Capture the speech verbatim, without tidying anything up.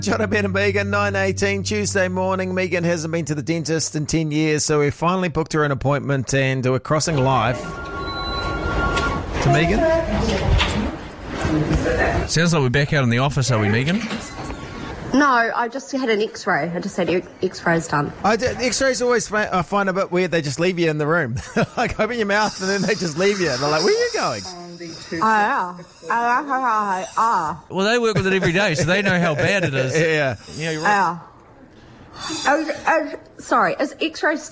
John, Ben and Megan, nine eighteen, Tuesday morning. Megan hasn't been to the dentist in ten years, so we finally booked her an appointment and we're crossing live to Megan. Sounds like we're back out in the office, are we, Megan? No, I just had an X-ray. I just had X-rays done. I do, X-rays always find, I find a bit weird. They just leave you in the room. Like, open your mouth and then they just leave you. And they're like, where are you going? Oh, yeah. Ah. Ah. Well, they work with it every day, so they know how bad it is. Yeah. Yeah, you're right. Ah. Oh, oh, sorry, is X-ray